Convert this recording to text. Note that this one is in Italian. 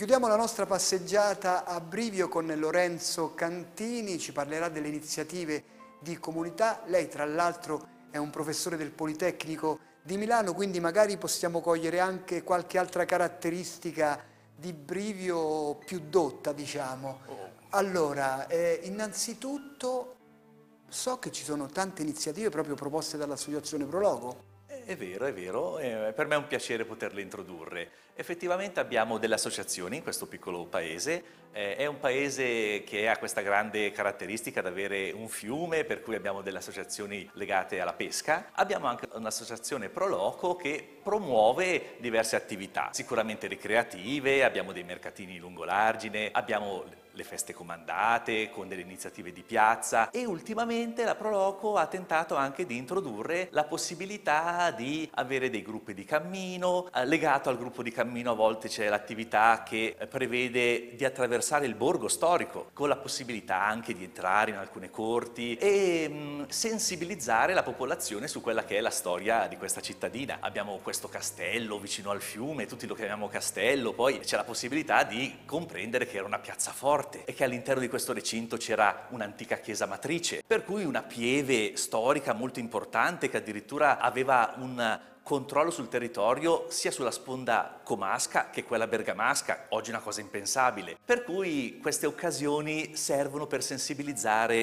chiudiamo la nostra passeggiata a Brivio con Lorenzo Cantini, ci parlerà delle iniziative di comunità. Lei tra l'altro è un professore del Politecnico di Milano, quindi magari possiamo cogliere anche qualche altra caratteristica di Brivio più dotta, diciamo. Allora, innanzitutto so che ci sono tante iniziative proprio proposte dall'Associazione Prologo. È vero, per me è un piacere poterle introdurre. Effettivamente abbiamo delle associazioni in questo piccolo paese, è un paese che ha questa grande caratteristica di avere un fiume, per cui abbiamo delle associazioni legate alla pesca. Abbiamo anche un'associazione Proloco che promuove diverse attività, sicuramente ricreative, abbiamo dei mercatini lungo l'argine, abbiamo le feste comandate con delle iniziative di piazza e ultimamente la Proloco ha tentato anche di introdurre la possibilità di avere dei gruppi di cammino. Legato al gruppo di cammino a volte c'è l'attività che prevede di attraversare il borgo storico con la possibilità anche di entrare in alcune corti e sensibilizzare la popolazione su quella che è la storia di questa cittadina. Abbiamo questo castello vicino al fiume, tutti lo chiamiamo castello, poi c'è la possibilità di comprendere che era una piazzaforte e che all'interno di questo recinto c'era un'antica chiesa matrice, per cui una pieve storica molto importante che addirittura aveva un controllo sul territorio sia sulla sponda comasca che quella bergamasca, oggi è una cosa impensabile. Per cui queste occasioni servono per sensibilizzare